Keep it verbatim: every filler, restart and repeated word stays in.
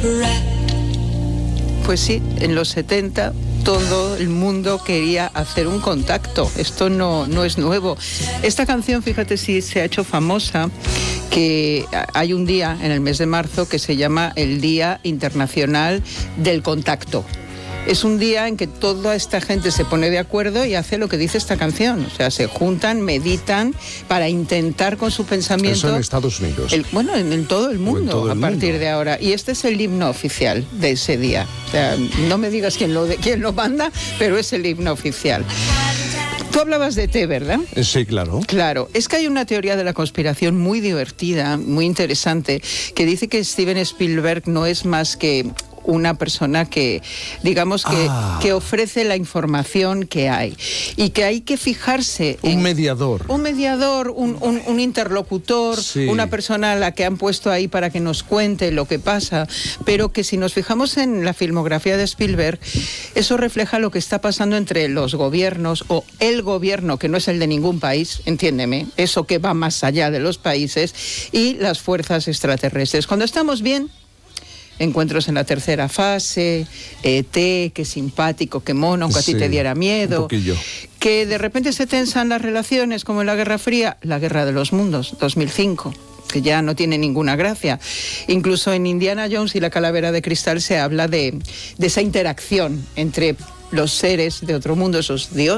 Pues sí, en los setenta todo el mundo quería hacer un contacto. Esto no, no es nuevo. Esta canción, fíjate si se ha hecho famosa, que hay un día en el mes de marzo que se llama el Día Internacional del Contacto. Es un día en que toda esta gente se pone de acuerdo y hace lo que dice esta canción. O sea, se juntan, meditan para intentar con su pensamiento... Eso en Estados Unidos. El, bueno, en, en todo el mundo todo el a partir mundo. de ahora. Y este es el himno oficial de ese día. O sea, no me digas quién lo, de, quién lo manda, pero es el himno oficial. Tú hablabas de té, ¿verdad? Sí, claro. Claro, es que hay una teoría de la conspiración muy divertida, muy interesante, que dice que Steven Spielberg no es más que una persona que, digamos, que, ah. que ofrece la información que hay y que hay que fijarse un en... mediador. Un mediador, un, un, un interlocutor, sí. una persona a la que han puesto ahí para que nos cuente lo que pasa, pero que si nos fijamos en la filmografía de Spielberg, eso refleja lo que está pasando entre los gobiernos o el gobierno, que no es el de ningún país, entiéndeme, eso que va más allá de los países, y las fuerzas extraterrestres. Cuando estamos bien, encuentros en la tercera fase, E T, qué simpático, qué mono, aunque sí, a ti te diera miedo. Un poquillo. Que de repente se tensan las relaciones, como en la Guerra Fría, la Guerra de los Mundos, dos mil cinco, que ya no tiene ninguna gracia. Incluso en Indiana Jones y la Calavera de Cristal se habla de, de esa interacción entre los seres de otro mundo, esos dioses